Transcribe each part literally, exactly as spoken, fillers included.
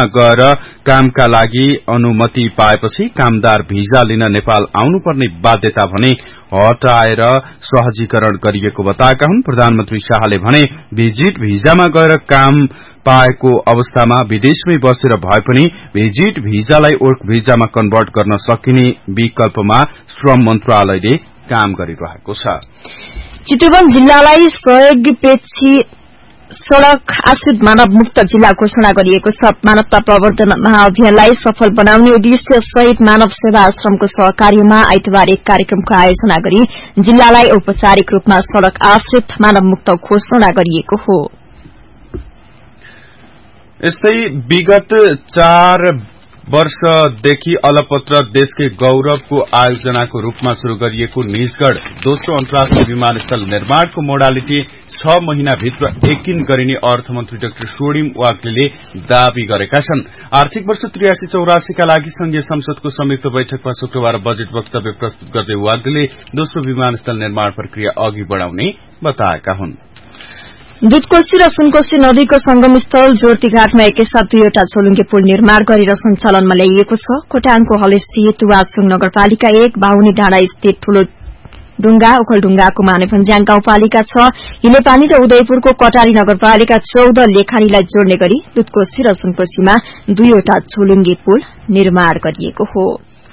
गएर कामका लागि अनुमति पाएपछि कामदार भिजा लिन नेपाल आउनुपर्ने बाध्यता भने हटाएर सहजीकरण गरिएको बताएका हुन्। प्रधानमन्त्री शाहले भने भिजिट भिजामा गएर काम पाएको अवस्थामा विदेशमै बसेर भए पनि भिजिट भिजालाई वर्क भिजामा कन्भर्ट गर्न सकिने विकल्पमा श्रम मन्त्रालयले काम गरिरहेको छ। चितवन जिल्लालाई सहयोगपेक्षी सड़क आश्रित मानव मुक्त जिल्ला घोषणा गरिएको छ। मानवता प्रवर्धन महाअभियानलाई सफल बनाउने उद्देश्य सहित मानव सेवा आश्रमको सहकार्यमा आइतबार एक कार्यक्रमको आयोजना गरी जिल्लालाई औपचारिक रूपमा सड़क आश्रित मानव मुक्त घोषणा गरिएको हो। यस्तै विगत चार वर्षदेखि अलपत्र देशकै गौरवको आयोजनाको रूपमा शुरू गरिएको निजगढ़ दोस्रो अन्तर्राष्ट्रिय विमानस्थल निर्माणको मोडालिटी छ महिनाभित्र यकिन गरिने अर्थमन्त्री डाक्टर स्वर्णिम वाग्लेले दावी गरेका छन्। आर्थिक वर्ष त्रियासी चौरासीका लागि संघीय संसदको संयुक्त बैठकमा शुक्रबार बजेट वक्तव्य प्रस्तुत गर्दै वाग्लेले दोस्रो विमानस्थल निर्माण प्रक्रिया अघि बढ़ाउने बताएका हुन्। दुधकोशी र सुनकोशी नदीको संगम स्थल जोरतीघाटमा एकैसाथ दुईवटा झोलुङ्गे पुल निर्माण गरेर सञ्चालनमा ल्याइएको छ। खोटाङको हलस्थित वाचुङ नगरपालिका एक बाहुनी डाँडा स्थित ठूलो ढुंगा ओखलढुंगाको मानेभन्ज्याङ गाउँपालिका छ, हिलेपानी र उदयपुरको कटारी नगरपालिका चौध लेखानीलाई जोड्ने गरी दुधकोशी र सुनकोशीमा दुईवटा झोलुङ्गे पुल निर्माण गरिएको हो।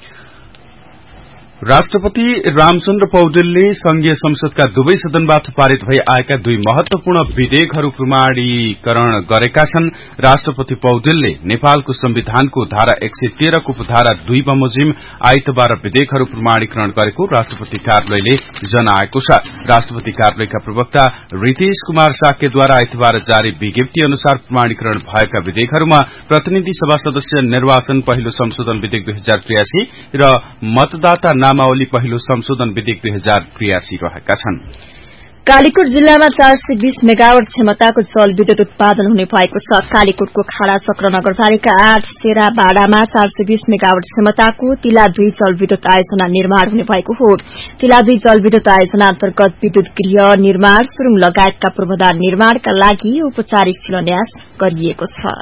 राष्ट्रपति रामचन्द्र पौडेलले संघीय संसदका दुवै सदनबाट पारित भई आएका दुई महत्वपूर्ण विधेयकहरू प्रमाणीकरण गरेका छन्। राष्ट्रपति पौडेलले नेपालको संविधानको धारा एक सय तेह्रको उपधारा दुई बमोजिम आइतबार विधेयकहरू प्रमाणीकरण गरेको राष्ट्रपति कार्यालयले जनाएको छ। राष्ट्रपति कार्यालयका प्रवक्ता रितेश कुमार साक्यद्वारा आइतबार जारी विज्ञप्ति अनुसार प्रमाणीकरण भएका विधेयकहरूमा प्रतिनिधि सभा सदस्य निर्वाचन पहिलो संशोधन विधेयक दुई हजार त्रियासी र मतदाता नामावली पहिलो संशोधन विधेयक दुई हजार त्रियासी रहेका छन्। कालीकोट जिल्लामा चार सय बीस मेगावाट क्षमताको जल विद्युत उत्पादन हुने भएको छ। कालीकोटको खाडा चक्र नगरपालिका आठ सेरा बाडामा चार सय बीस मेगावाट क्षमताको तिला दुई जल विद्युत आयोजना निर्माण हुने भएको हो। तिला दुई जल विद्युत आयोजना अन्तर्गत विद्युत गृह निर्माण, सुरुङ लगायतका पूर्वाधार निर्माणका लागि औपचारिक शिलान्यास गरिएको छ।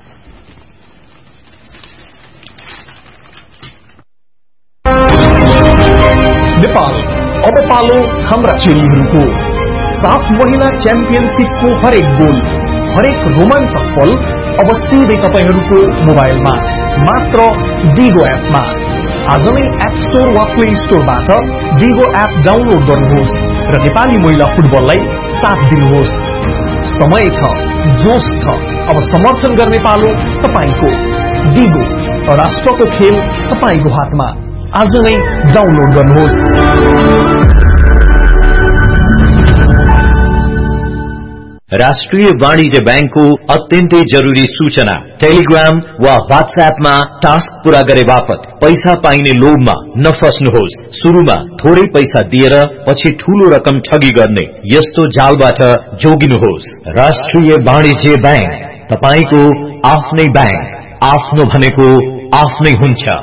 नेपाल अब पालो हाम्रा चेलीहरूको सात महिना च्याम्पियनशिपको हरेक गोल, हरेक रोमाञ्चक पल अब सिधै तपाईहरूको मोबाइलमा मात्र डिगो एपमा। आज नै एप स्टोर वा प्ले स्टोरबाट डिगो एप डाउनलोड गर्नुहोस् र नेपाली महिला फुटबललाई साथ दिनुहोस्। समय छ, जोश छ, अब समर्थन गर्ने पालो तपाईको। डिगो, राष्ट्रको खेल तपाईको हातमा। आज नै डाउनलोड गर्नुहोस्। राष्ट्रिय वाणिज्य बैंकको अत्यन्तै जरुरी सूचना। टेलिग्राम वा व्हाट्सएपमा टास्क पूरा गरे बापत पैसा पाइने लोभमा नफस्नुहोस्। शुरूमा थोरै पैसा दिएर पछि ठूलो रकम ठगी गर्ने यस्तो जालबाट जोगिनुहोस्। राष्ट्रिय वाणिज्य बैंक, तपाईको आफ्नै बैंक। आफ्नो भनेको आफ्नै हुन्छ।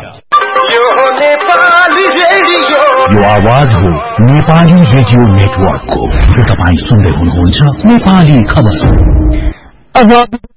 यो आवाज हो नेपाली रेडियो नेटवर्कको र तपाईँ सुन्दै हुनुहुन्छ नेपाली खबर। अब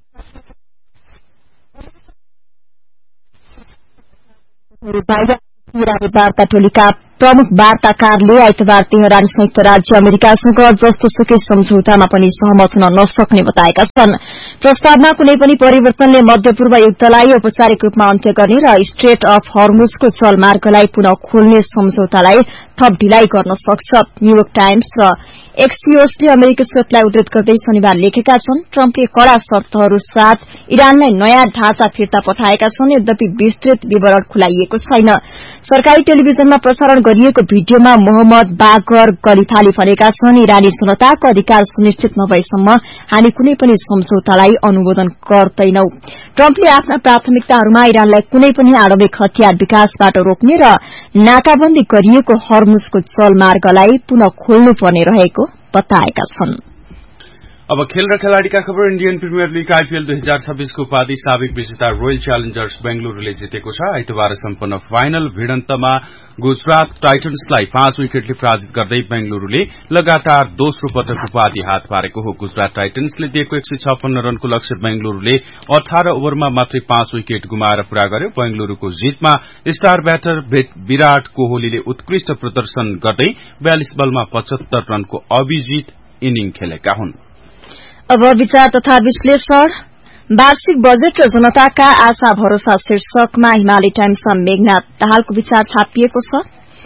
वार्ता टोलीका प्रमुख वार्ताकारले आइतबार तेहरान संयुक्त राज्य अमेरिकासँग जस्तो सुकै सम्झौतामा पनि सहमत हुन नसक्ने बताएका छन्। प्रस्तावमा कुनै पनि परिवर्तनले मध्यपूर्व युद्धलाई औपचारिक रूपमा अन्त्य गर्ने र स्ट्रेट अफ हर्मुजको जलमार्गलाई पुनः खोल्ने सम्झौतालाई थप ढिलाइ गर्न सक्छ। न्यूयोर्क टाइम्स र एक्सियोसले अमेरिकी स्रोतलाई उद्धृत गर्दै शनिबार लेखेका छन्, ट्रम्पले कड़ा शर्तहरू साथ इरानलाई नयाँ ढाँचा फिर्ता पठाएका छन्। यद्यपि विस्तृत विवरण खुलाइएको छैन। सरकारी टेलिभिजनमा प्रसारण गरिएको भिडियोमा मोहम्मद बागर गलिथाली भनेका छन्, इरानी जनताको अधिकार सुनिश्चित नभएसम्म हामी कुनै पनि सम्झौतालाई अनुमोदन गर्दैनौं। ट्रम्पले आफ्ना प्राथमिकताहरूमा इरानलाई कुनै पनि आणविक हतियार विकासबाट रोक्ने र नाकाबन्दी गरिएको हर्मुजको जलमार्गलाई पुनः खोल्नुपर्ने रहेको बताएका छन्। अब खेल र खेलाड़ीका खबर। इन्डियन प्रिमियर लीग आईपीएल दुई हजार छब्बीस को उपाधि साबिक विजेता रोयल च्यालेन्जर्स बेंगलुरूले जितेको छ। आइतबार सम्पन्न फाइनल भिडन्तमा गुजरात टाइटन्सलाई पाँच विकेटले पराजित गर्दै बेंगलुरूले लगातार दोस्रो पटक उपाधि हात पारेको हो। गुजरात टाइटन्सले दिएको एक सय छप्पन्न रनको लक्ष्य बेंगलुरूले अठार ओभरमा मात्रै पाँच विकेट गुमाएर पूरा गर्यो। बेंगलुरूको जितमा स्टार ब्याटर विराट कोहलीले उत्कृष्ट प्रदर्शन गर्दै बयालीस बलमा पचहत्तर रनको अभिजित इनिङ खेलेका हुन्। अब विचार तथा विश्लेषण। वार्षिक बजेट र जनताका आशा भरोसा शीर्षकमा हिमालय टाइम्समा मेघनाथ दाहालको विचार छापिएको छ।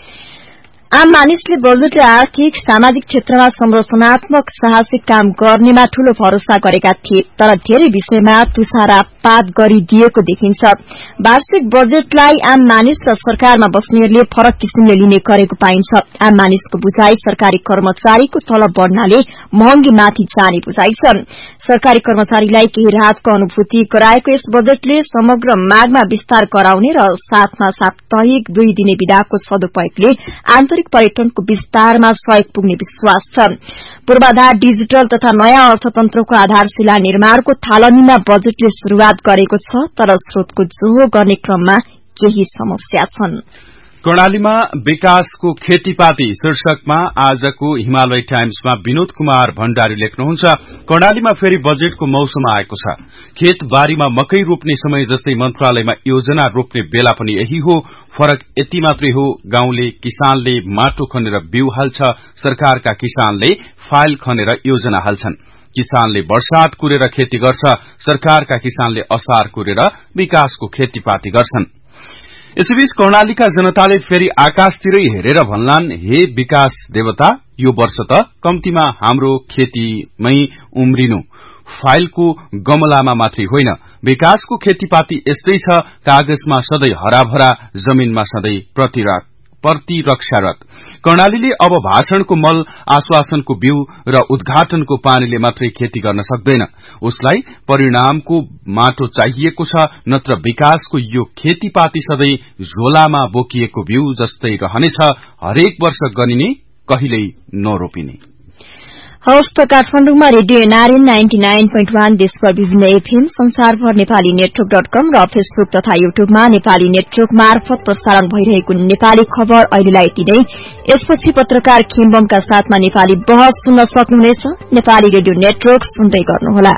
आम मानिसले बजेटले आर्थिक सामाजिक क्षेत्रमा संरचनात्मक साहसिक काम गर्नेमा ठूलो भरोसा गरेका थिए, तर धेरै विषयमा तुषारापात गरिदिएको देखिन्छ। वार्षिक बजेटलाई आम मानिस र सरकारमा बस्नेहरूले फरक किसिमले लिने गरेको पाइन्छ। आम मानिसको बुझाइ सरकारी कर्मचारीको तलब बढ़नाले महँगी माथि जाने बुझाइ छ। सरकारी कर्मचारीलाई केही राहतको अनुभूति गराएको यस बजेटले समग्र मागमा विस्तार गराउने र साथमा साप्ताहिक दुई दिने विधाको सदुपयोगले आन्तरिक पर्यटनको विस्तारमा सहयोग पुग्ने विश्वास छ। पूर्वाधार डिजिटल तथा नयाँ अर्थतन्त्रको आधारशिला निर्माणको थालनीमा बजेटले शुरूआत गरेको छ, तर स्रोतको जोहो गर्ने क्रममा केही समस्या छन्। कर्णालीमा विकासको खेतीपाती शीर्षकमा आजको हिमालय टाइम्समा विनोद कुमार भण्डारी लेख्नुहुन्छ, कर्णालीमा फेरि बजेटको मौसम आएको छ। खेतबारीमा मकै रोप्ने समय जस्तै मन्त्रालयमा योजना रोप्ने बेला पनि यही हो। फरक यति मात्रै हो, गाउँले किसानले माटो खनेर बिउ हाल्छ, सरकारका किसानले फाइल खनेर योजना हाल्छन्। किसानले वर्षात कुरेर खेती गर्छ, सरकारका किसानले असार कुरेर विकासको खेतीपाती गर्छन्। यसैबीच कर्णालीका जनताले फेरि आकाशतिरै हेरेर भन्लान्, हे विकास देवता, यो वर्ष त कम्तीमा हाम्रो खेतीमै उम्रिनु, फाइलको गमलामा मात्रै होइन। विकासको खेतीपाती यस्तै छ, कागजमा सधैँ हराभरा, जमीनमा सधैँ प्रतिरक्षारत। कर्णालीले अब भाषणको मल, आश्वासनको बिउ र उद्घाटनको पानीले मात्रै खेती गर्न सक्दैन। उसलाई परिणामको माटो चाहिएको छ, नत्र विकासको यो खेतीपाती सधैँ झोलामा बोकिएको बिउ जस्तै रहनेछ, हरेक वर्ष गनिने, कहिल्यै नरोपिने। हवस् त काठमाडौँमा radio NRN ninety nine point one, देशभर विभिन्न एफएम, संसारभर नेपाली नेटवर्क डट कम र फेसबुक तथा युट्युबमा नेपाली नेटवर्क मार्फत प्रसारण भइरहेको नेपाली खबर अहिलेलाई यति नै। यसपछि पत्रकार खिम्बमका साथमा नेपाली बहस सुन्न सक्नुहुनेछ। नेपाली रेडियो नेटवर्क सुन्दै गर्नुहोला।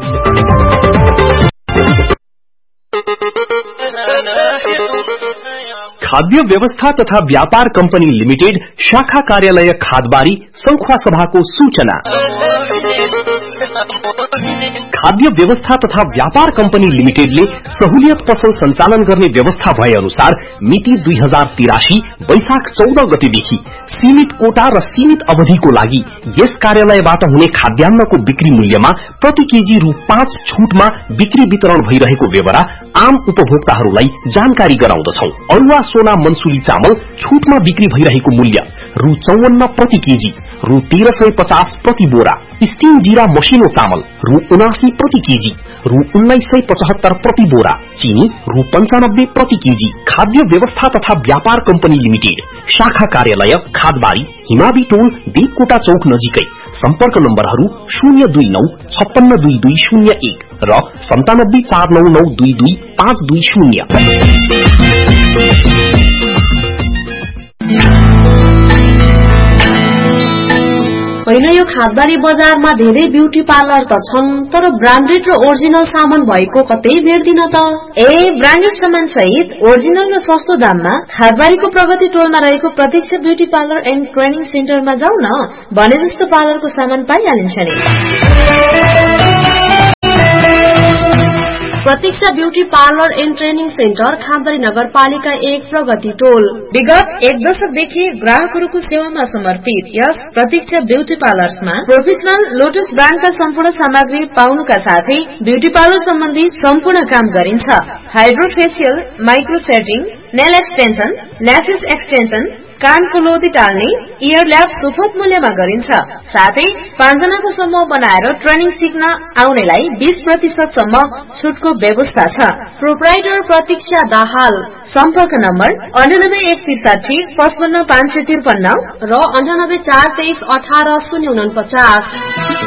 खाद्य व्यवस्था तथा व्यापार कंपनी लिमिटेड शाखा कार्यालय खादबारी संखुवा सभाको सूचना। खाद्य व्यवस्था तथा व्यापार कंपनी लिमिटेडले सहुलियत पसल संचालन गर्ने व्यवस्था भए अनुसार मिति दुई हजार तिरासी वैशाख चौध गतेदेखि सीमित कोटा र सीमित अवधिको लागि यस कार्यालयबाट हुने खाद्यान्नको बिक्री मूल्यमा प्रति केजी रु पाँच छूटमा बिक्री वितरण भइरहेको बेहोरा आम उपभोक्ताहरूलाई जानकारी गराउँदछौ। अरुवा सोना मनसुरी चामल छूटमा बिक्री भइरहेको मूल्य रु चौवन्न प्रति केजी, रु तेह्र सय पचास प्रति बोरा। स्टीम जीरा मसिनो चामल रु उनासी प्रति केजी, रु उन्नाइस सय पचहत्तर प्रति बोरा। चीनी रु पञ्चानब्बे प्रति केजी। खाद्य व्यवस्था तथा व्यापार कंपनी लिमिटेड शाखा कार्यालय खादबारी, हिमावी टोल, देवकोटा चौक नजिकै। सम्पर्क नम्बरहरू शून्य दुई नौ छप्पन्न दुई दुई शून्य एक र सन्तानब्बे चार नौ नौ दुई दुई पाँच दुई शून्य। होइन, यो खादबारी बजारमा धेरै ब्युटी पार्लर त छन्, तर ब्रान्डेड र ओरिजिनल सामान भएको कतै भेट्दिन त। ए ब्रान्डेड सामान सहित ओरिजिनल र सस्तो दाममा खादबारीको प्रगति टोलमा रहेको प्रतीक्षा ब्युटी पार्लर एन्ड ट्रेनिङ सेन्टरमा जाऊ न, भने जस्तो पार्लरको सामान पाइहालिन्छ नि। प्रतीक्षा beauty parlour and training centre खादबारी नगरपालिका एक प्रगति टोल। विगत एक दशकदेखि ग्राहकहरूको सेवामा समर्पित यस प्रतीक्षा ब्यूटी पार्लर्समा प्रोफेसनल लोटस ब्रान्डका सम्पूर्ण सामग्री पाउनुका साथै ब्यूटी पार्लर सम्बन्धी सम्पूर्ण काम गरिन्छ। Hydrofacial, micro setting, nail extension, lashes extension, कानको लोदी टाल्ने, इयर ल्याब सुपथ मूल्यमा गरिन्छ। साथै पाँचजनाको समूह बनाएर ट्रेनिङ सिक्न आउनेलाई बीस प्रतिशत सम्म छुटको व्यवस्था छ। प्रोप्राइटर प्रतीक्षा दाहाल। सम्पर्क नम्बर अन्ठानब्बे एक त्रिसाठी पचपन्न पाँच सय त्रिपन्न र अन्ठानब्बे चार तेइस अठार शून्य उनपचास।